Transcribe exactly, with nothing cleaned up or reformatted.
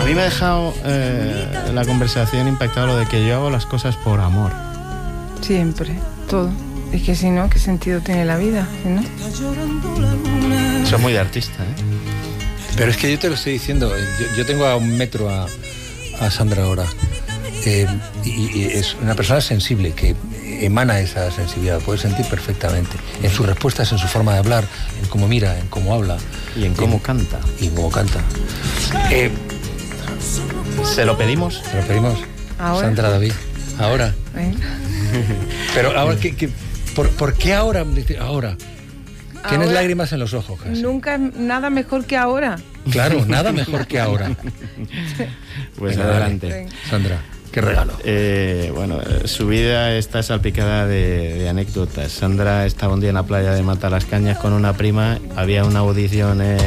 mí me ha dejado eh, la conversación impactado lo de que yo hago las cosas por amor. Siempre, todo. Es que si no, ¿qué sentido tiene la vida? ¿Sí, no? Eso es muy de artista, ¿eh? Pero es que yo te lo estoy diciendo, yo, yo tengo a un metro a, a Sandra ahora. Eh, y, y es una persona sensible que emana esa sensibilidad, puede sentir perfectamente en sus respuestas, en su forma de hablar, en cómo mira, en cómo habla y en cómo en, canta y en cómo canta. Eh, ¿Se lo pedimos? Se lo pedimos. ¿Ahora? Sandra David, ahora. Venga. Pero ahora, ¿qué, qué, por, ¿por qué ahora? Ahora. Tienes Ahora, lágrimas en los ojos, casi. Nunca nada mejor que ahora. Claro, nada mejor que ahora. Pues Venga, adelante. Venga. Sandra, qué regalo. Eh, bueno, su vida está salpicada de, de anécdotas. Sandra estaba un día en la playa de Matalascañas con una prima, había una audición... Eh,